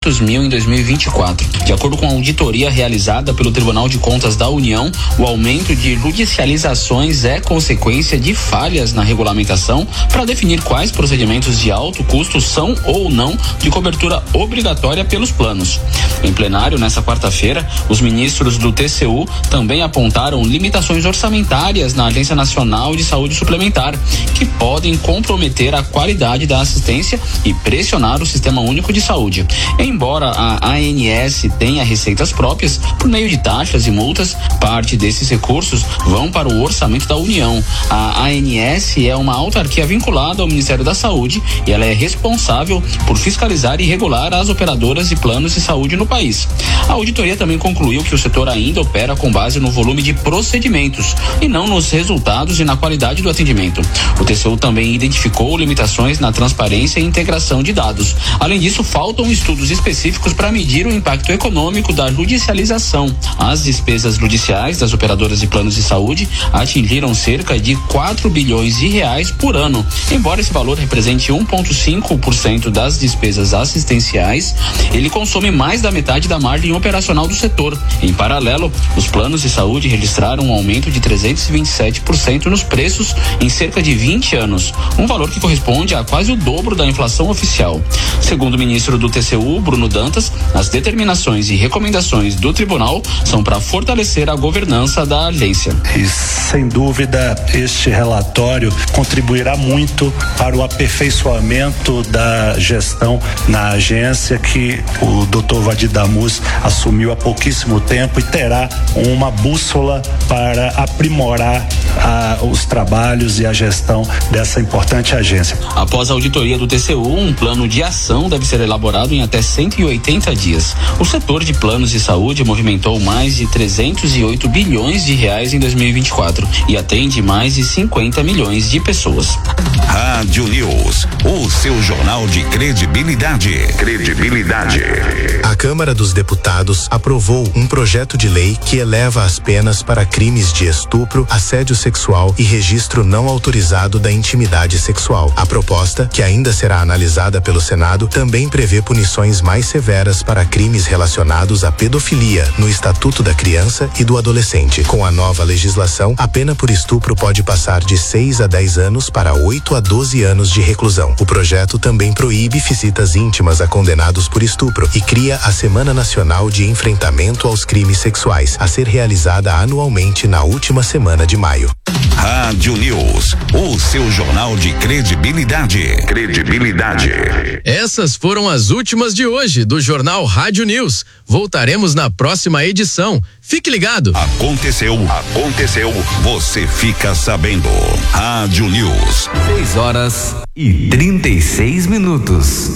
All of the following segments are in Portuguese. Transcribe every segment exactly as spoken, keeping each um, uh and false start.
trezentos mil em dois mil e vinte e quatro. De acordo com a auditoria realizada pelo Tribunal de Contas da União, o aumento de judicializações é consequência de falhas na regulamentação para definir quais procedimentos de alto custo são ou não de cobertura obrigatória pelos planos. Em plenário, nesta quarta-feira, os ministros do T C U também apontaram limitações orçamentárias na Agência Nacional de Saúde Suplementar, que podem comprometer a qualidade da assistência e pressionar o Sistema Único de Saúde. Embora a A N S tenha receitas próprias, por meio de taxas e multas, parte desses recursos vão para o orçamento da União. A A N S é uma autarquia vinculada ao Ministério da Saúde e ela é responsável por fiscalizar e regular as operadoras de planos de saúde no país. A auditoria também concluiu que o setor ainda opera com base no volume de procedimentos e não nos resultados e na qualidade do atendimento. O T C U também identificou limitações na transparência e integração de dados. Além disso, faltam estudos específicos para medir o impacto econômico da judicialização. As despesas judiciais das operadoras de planos de saúde atingiram cerca de quatro bilhões de reais por ano. Embora esse valor represente um vírgula cinco por cento das despesas assistenciais, ele consome mais da metade da margem operacional do setor. Em paralelo, os planos de saúde registraram um aumento de trezentos e vinte e sete por cento nos preços em cerca de vinte anos, um valor que corresponde a quase o dobro da inflação oficial. Segundo o ministro do T C U, Bruno Dantas, as determinações e recomendações do tribunal são para fortalecer a governança da agência. E, sem dúvida, este relatório contribuirá muito para o aperfeiçoamento da gestão na agência, que o doutor Vadir Damus assumiu há pouquíssimo tempo e terá uma bússola para aprimorar ah, os trabalhos e a gestão dessa importante agência. Após a auditoria do T C U, um plano de ação deve ser elaborado em até cento e oitenta dias. O setor de planos de saúde movimentou mais de trezentos e oito bilhões de reais em dois mil e vinte e quatro e atende mais de cinquenta milhões de pessoas. Rádio News, o seu jornal de credibilidade. Credibilidade. A Câmara dos Deputados aprovou um projeto de lei que eleva as penas para crimes de estupro, assédio sexual e registro não autorizado da intimidade sexual. A proposta, que ainda será analisada pelo Senado, também prevê punições mais severas para crimes relacionados à pedofilia no Estatuto da Criança e do Adolescente. Com a nova legislação, a pena por estupro pode passar de seis a dez anos para oito a doze anos de reclusão. O projeto também proíbe visitas íntimas a condenados por estupro e cria a Semana Nacional de Enfrentamento aos Crimes Sexuais, a ser realizada anualmente na última semana de maio. Rádio News, o seu jornal de credibilidade. Credibilidade. Essas foram as últimas de hoje do Jornal Rádio News. Voltaremos na próxima edição. Fique ligado. Aconteceu, aconteceu, você fica sabendo. Rádio News. seis horas e trinta e seis minutos.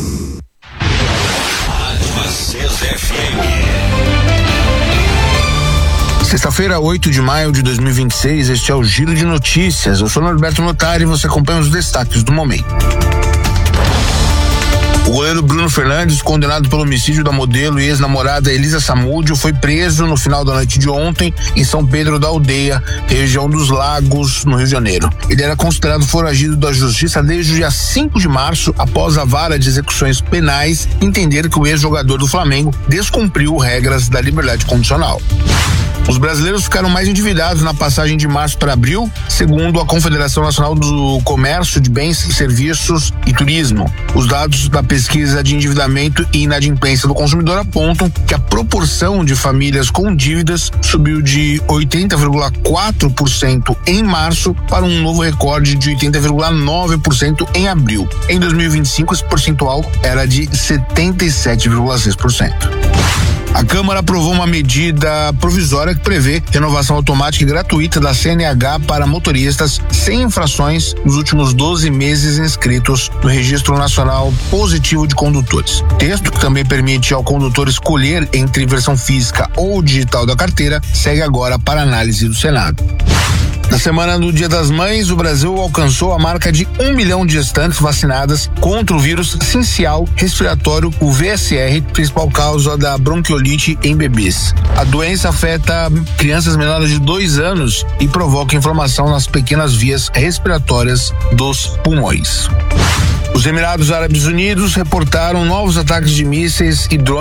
Sexta-feira, oito de maio de dois mil e vinte e seis, este é o Giro de Notícias. Eu sou Norberto Notari e você acompanha os destaques do momento. O goleiro Bruno Fernandes, condenado pelo homicídio da modelo e ex-namorada Elisa Samúdio, foi preso no final da noite de ontem em São Pedro da Aldeia, região dos Lagos, no Rio de Janeiro. Ele era considerado foragido da justiça desde o dia cinco de março, após a vara de execuções penais entender que o ex-jogador do Flamengo descumpriu regras da liberdade condicional. Os brasileiros ficaram mais endividados na passagem de março para abril, segundo a Confederação Nacional do Comércio de Bens, Serviços e Turismo. Os dados da pesquisa de endividamento e inadimplência do consumidor apontam que a proporção de famílias com dívidas subiu de oitenta vírgula quatro por cento em março para um novo recorde de oitenta vírgula nove por cento em abril. Em dois mil e vinte e cinco, esse percentual era de setenta e sete vírgula seis por cento. A Câmara aprovou uma medida provisória que prevê renovação automática e gratuita da C N H para motoristas sem infrações nos últimos doze meses inscritos no Registro Nacional Positivo de Condutores. Texto que também permite ao condutor escolher entre versão física ou digital da carteira segue agora para análise do Senado. Na semana do Dia das Mães, o Brasil alcançou a marca de um milhão de gestantes vacinadas contra o vírus sincial respiratório, o V S R, principal causa da bronquiolite em bebês. A doença afeta crianças menores de dois anos e provoca inflamação nas pequenas vias respiratórias dos pulmões. Os Emirados Árabes Unidos reportaram novos ataques de mísseis e drones